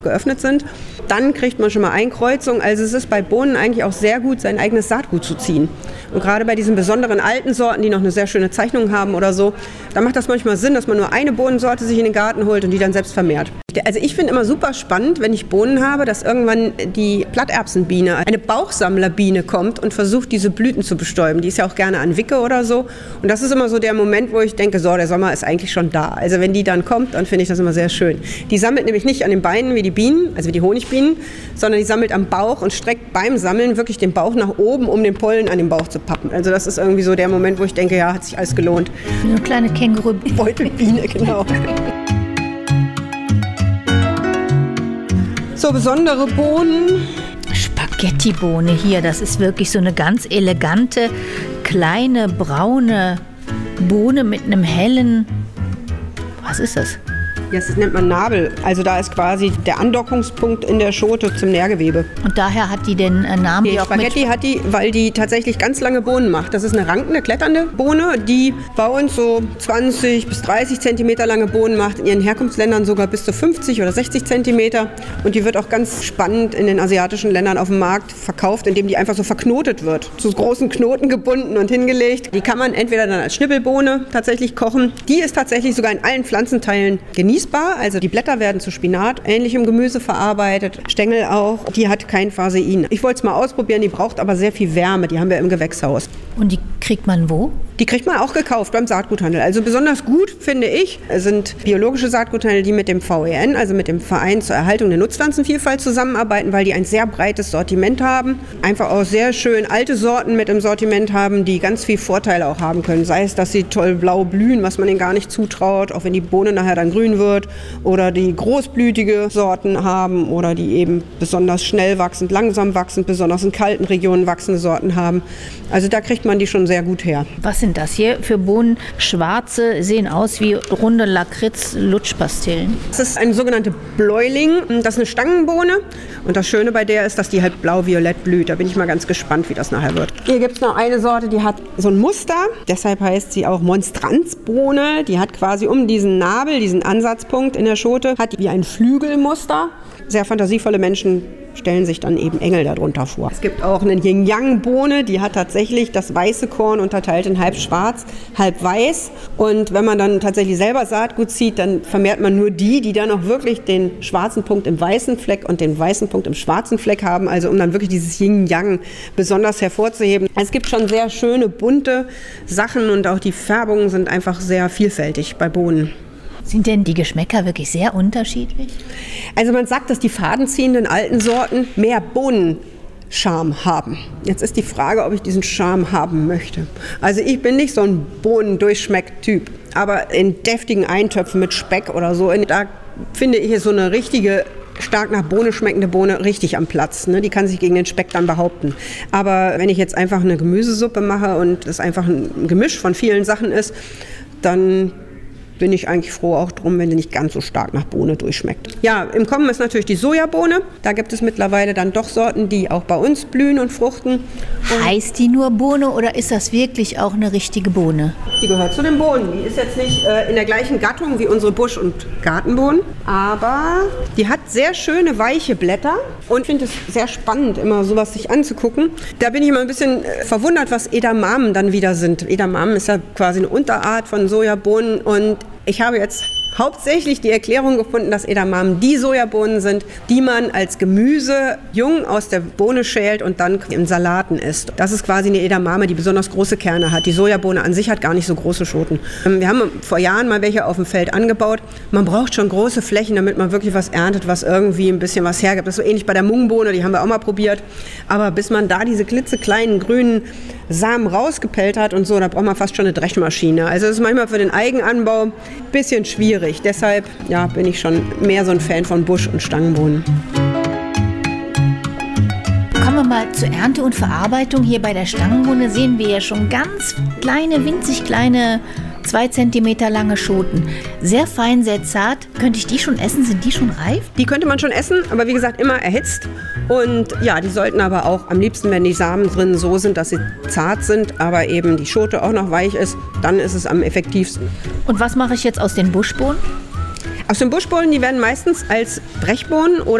geöffnet sind. Dann kriegt man schon mal Einkreuzung. Also es ist bei Bohnen eigentlich auch sehr gut, sein eigenes Saatgut zu ziehen. Und gerade bei diesen besonderen alten Sorten, die noch eine sehr schöne Zeichnung haben oder so, da macht das manchmal Sinn, dass man nur eine Bohnensorte sich in den Garten holt und die dann selbst vermehrt. Also ich finde immer super spannend, wenn ich Bohnen habe, dass irgendwann die Platterbsenbiene, eine Bauchsammlerbiene kommt und versucht, diese Blüten zu bestäuben. Die ist ja auch gerne an Wicke oder so. Und das ist immer so der Moment, wo ich denke, so, der Sommer ist eigentlich schon da. Also wenn die dann kommt, dann finde ich das immer sehr schön. Die sammelt nämlich nicht an den Beinen wie die Bienen, also wie die Honigbienen, sondern die sammelt am Bauch und streckt beim Sammeln wirklich den Bauch nach oben, um den Pollen an den Bauch zu pappen. Also das ist irgendwie so der Moment, wo ich denke, ja, hat sich alles gelohnt. Eine kleine Känguru-Beutelbiene, genau. So besondere Bohnen. Spaghettibohne hier, das ist wirklich so eine ganz elegante, kleine, braune Bohne mit einem hellen, was ist das? Ja, das nennt man Nabel. Also da ist quasi der Andockungspunkt in der Schote zum Nährgewebe. Und daher hat die den Namen? Die Spaghetti hat die, weil die tatsächlich ganz lange Bohnen macht. Das ist eine rankende, kletternde Bohne, die bei uns so 20 bis 30 Zentimeter lange Bohnen macht. In ihren Herkunftsländern sogar bis zu 50 oder 60 Zentimeter. Und die wird auch ganz spannend in den asiatischen Ländern auf dem Markt verkauft, indem die einfach so verknotet wird. Zu großen Knoten gebunden und hingelegt. Die kann man entweder dann als Schnibbelbohne tatsächlich kochen. Die ist tatsächlich sogar in allen Pflanzenteilen genießbar. Also die Blätter werden zu Spinat, ähnlichem Gemüse verarbeitet, Stängel auch. Die hat kein Fasein. Ich wollte es mal ausprobieren, die braucht aber sehr viel Wärme. Die haben wir im Gewächshaus. Und die kriegt man wo? Die kriegt man auch gekauft beim Saatguthandel. Also besonders gut, finde ich, sind biologische Saatguthandel, die mit dem VEN, also mit dem Verein zur Erhaltung der Nutzpflanzenvielfalt zusammenarbeiten, weil die ein sehr breites Sortiment haben. Einfach auch sehr schön alte Sorten mit im Sortiment haben, die ganz viel Vorteile auch haben können. Sei es, dass sie toll blau blühen, was man ihnen gar nicht zutraut, auch wenn die Bohne nachher dann grün wird. Oder die großblütige Sorten haben oder die eben besonders schnell wachsend, langsam wachsend, besonders in kalten Regionen wachsende Sorten haben. Also da kriegt man die schon sehr gut her. Was sind das hier für Bohnen? Schwarze, sehen aus wie runde Lakritz-Lutschpastillen. Das ist eine sogenannte Bläuling. Das ist eine Stangenbohne. Und das Schöne bei der ist, dass die halt blau-violett blüht. Da bin ich mal ganz gespannt, wie das nachher wird. Hier gibt es noch eine Sorte, die hat so ein Muster. Deshalb heißt sie auch Monstranzbohne. Die hat quasi um diesen Nabel, diesen Ansatzpunkt in der Schote, hat die wie ein Flügelmuster. Sehr fantasievolle Menschen stellen sich dann eben Engel darunter vor. Es gibt auch eine Yin-Yang-Bohne, die hat tatsächlich das weiße Korn unterteilt in halb schwarz, halb weiß. Und wenn man dann tatsächlich selber Saatgut zieht, dann vermehrt man nur die dann auch wirklich den schwarzen Punkt im weißen Fleck und den weißen Punkt im schwarzen Fleck haben, also um dann wirklich dieses Yin-Yang besonders hervorzuheben. Es gibt schon sehr schöne, bunte Sachen und auch die Färbungen sind einfach sehr vielfältig bei Bohnen. Sind denn die Geschmäcker wirklich sehr unterschiedlich? Also man sagt, dass die fadenziehenden alten Sorten mehr Bohnenscharme haben. Jetzt ist die Frage, ob ich diesen Charme haben möchte. Also ich bin nicht so ein Bohnendurchschmeck-Typ, aber in deftigen Eintöpfen mit Speck oder so, da finde ich so eine richtige, stark nach Bohne schmeckende Bohne richtig am Platz. Ne? Die kann sich gegen den Speck dann behaupten. Aber wenn ich jetzt einfach eine Gemüsesuppe mache und es einfach ein Gemisch von vielen Sachen ist, dann bin ich eigentlich froh auch drum, wenn die nicht ganz so stark nach Bohne durchschmeckt. Ja, im Kommen ist natürlich die Sojabohne. Da gibt es mittlerweile dann doch Sorten, die auch bei uns blühen und fruchten. Heißt die nur Bohne oder ist das wirklich auch eine richtige Bohne? Die gehört zu den Bohnen. Die ist jetzt nicht in der gleichen Gattung wie unsere Busch- und Gartenbohnen, aber die hat sehr schöne, weiche Blätter und ich finde es sehr spannend, immer sowas sich anzugucken. Da bin ich immer ein bisschen verwundert, was Edamamen dann wieder sind. Edamamen ist ja quasi eine Unterart von Sojabohnen und ich habe jetzt hauptsächlich die Erklärung gefunden, dass Edamamen die Sojabohnen sind, die man als Gemüse jung aus der Bohne schält und dann in Salaten isst. Das ist quasi eine Edamame, die besonders große Kerne hat. Die Sojabohne an sich hat gar nicht so große Schoten. Wir haben vor Jahren mal welche auf dem Feld angebaut. Man braucht schon große Flächen, damit man wirklich was erntet, was irgendwie ein bisschen was hergibt. Das ist so ähnlich bei der Mungbohne, die haben wir auch mal probiert. Aber bis man da diese klitzekleinen grünen Samen rausgepellt hat und so, da braucht man fast schon eine Dreschmaschine. Also das ist manchmal für den Eigenanbau ein bisschen schwierig. Deshalb bin ich schon mehr so ein Fan von Busch- und Stangenbohnen. Kommen wir mal zur Ernte und Verarbeitung. Hier bei der Stangenbohne sehen wir ja schon ganz kleine, winzig kleine 2 Zentimeter lange Schoten. Sehr fein, sehr zart. Könnte ich die schon essen? Sind die schon reif? Die könnte man schon essen, aber wie gesagt immer erhitzt. Und ja, die sollten aber auch am liebsten, wenn die Samen drin so sind, dass sie zart sind, aber eben die Schote auch noch weich ist, dann ist es am effektivsten. Und was mache ich jetzt aus den Buschbohnen? Aus den Buschbohnen, die werden meistens als Brechbohnen oder